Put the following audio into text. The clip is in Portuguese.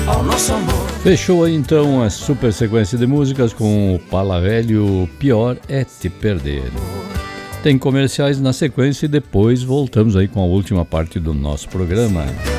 ao nosso amor. Fechou aí então a super sequência de músicas com o Pala Velho, Pior é Te Perder. Tem comerciais na sequência e depois voltamos aí com a última parte do nosso programa.